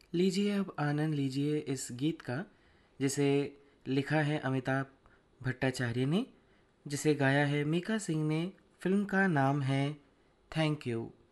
लीजिए अब आनंद लीजिए इस गीत का, जिसे लिखा है अमिताभ भट्टाचार्य ने, जिसे गाया है मीका सिंह ने। फिल्म का नाम है थैंक यू।